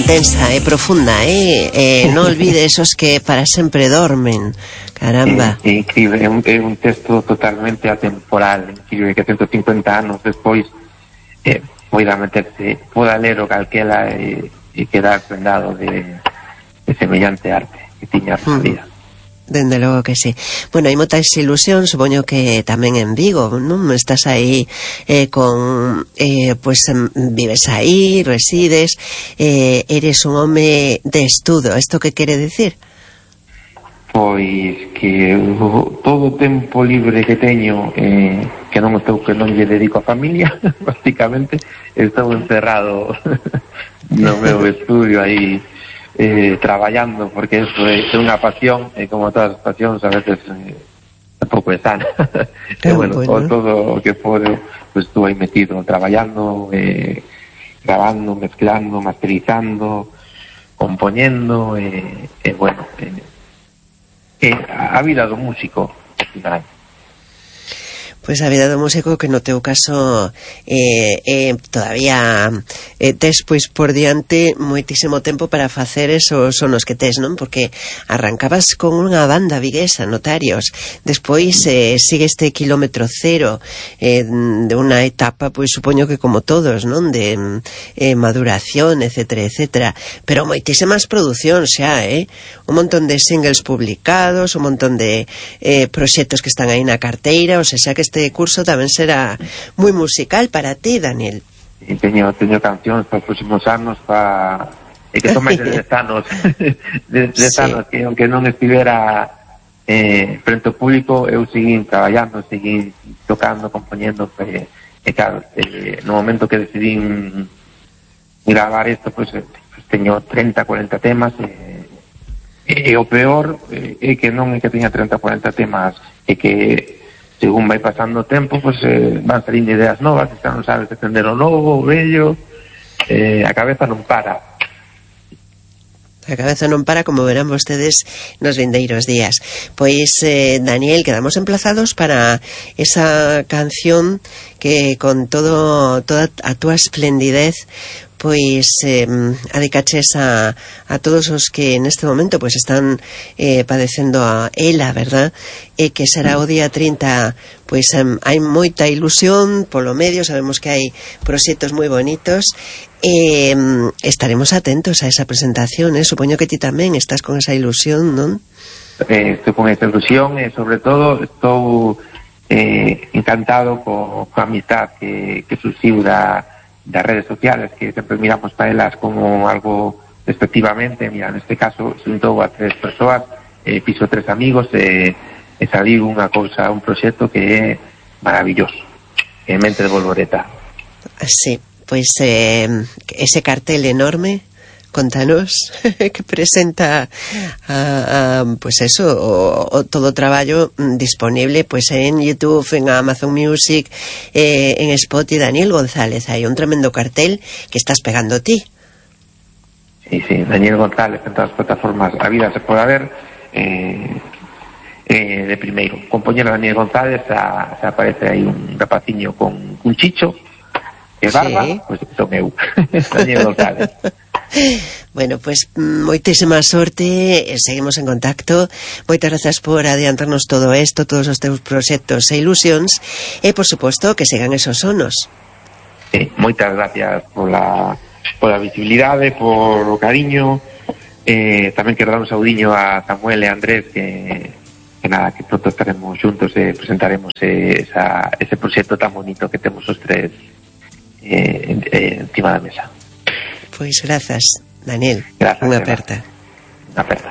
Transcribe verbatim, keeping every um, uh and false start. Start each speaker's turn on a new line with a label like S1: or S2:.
S1: intensa, é eh, profunda, eh? eh non olvide esos que para sempre dormen. Caramba.
S2: É, é incrível, é un, é un texto totalmente atemporal, incrível, que ciento cincuenta anos despois eh, poida meterse, poda ler o calquela e, e quedar prendado de, de semellante arte que tiña a súa vida.
S1: Dende logo que sí. Bueno, hai moita ilusión, supoño que tamén en Vigo, non? Estás aí eh, con eh, pues vives aí, resides, eh, eres un home de estudo. Isto que quere decir?
S2: Pois que o, todo o tempo libre que teño eh, que non estou, que non lle dedico a familia basicamente, estou encerrado no meu estudio aí eh, traballando, porque eso é, é unha pasión e como todas as pasións a veces eh, tampouco é sana. E bueno, bueno, todo o que podo pues, estou aí metido traballando, eh, grabando, mezclando, masterizando, compoñendo e, eh, bueno eh, eh, a vida do músico final.
S1: Pois a vida do músico, que no teu caso eh, eh, todavía eh, tes pois por diante moitísimo tempo para facer esos sonos que tes, non? Porque arrancabas con unha banda viguesa, Notarios, despois eh, sigue este kilómetro cero eh, de unha etapa, pois supoño que como todos, non? De eh, maduración, etcétera, etcétera, pero moitísimas producións xa, eh? Un montón de singles publicados, un montón de eh, proxectos que están aí na carteira, o sea, que este curso tamén será moi musical para ti, Daniel.
S2: E teño, teño cancións para os próximos anos, para... e que son máis de dez anos de dez sí. anos, que aunque non estivera eh, frente ao público, eu seguín traballando, seguín tocando, compoñendo, e, e claro, eh, no momento que decidí gravar isto, pues, pues teño treinta, cuarenta temas, e, e o peor é eh, que non é que teña treinta, cuarenta temas, é que según vai pasando o tempo, pues, eh, van salindo ideas novas, xa non sabes defender o novo, o bello, eh, a cabeza non para.
S1: A cabeza non para, como verán vostedes nos vindeiros días. Pois, eh, Daniel, quedamos emplazados para esa canción que con todo toda a túa esplendidez pois eh, adicaches a, a todos os que neste momento pois están eh, padecendo a ela, verdad? E que será o día trinta, pois eh, hai moita ilusión polo medio, sabemos que hai proxectos moi bonitos e eh, estaremos atentos a esa presentación, eh? Supoño que ti tamén estás con esa ilusión, non?
S2: Eh, estou con esa ilusión e sobre todo estou eh, encantado co, co amistad que, que surxiu da das redes sociales, que sempre miramos para elas como algo despectivamente. Mira, neste caso xuntou a tres persoas, eh, piso tres amigos e, e saliu unha cousa, un proxecto que é maravilloso, é Mente de Volvoreta.
S1: Sí, pois eh, ese cartel enorme, contanos, que presenta a, a, pues eso, o, o todo o traballo disponible pues en YouTube, en Amazon Music, eh, en Spotify. Daniel González, hai un tremendo cartel que estás pegando ti.
S2: Sí, sí, Daniel González en todas as plataformas a vida se pode ver. eh, eh, de primeiro, compañero Daniel González, a, se aparece aí un rapaciño con un chicho e barba, sí. Pois pues son eu, Daniel González.
S1: Bueno, pues moitísima sorte, seguimos en contacto. Moitas grazas por adiantarnos todo isto, todos os teus proxectos e ilusións, e por suposto que sigan esos sonos.
S2: Sí, moitas gracias pola, pola visibilidade, por o cariño. Eh, tamén quero dar un saudiño a Samuel e Andrés, que, que nada, que pronto estaremos juntos e presentaremos esa, ese proxecto tan bonito que temos os tres eh, eh, encima da mesa.
S1: Pois grazas, Daniel.
S2: Grazas,
S1: unha aperta.
S2: Unha aperta.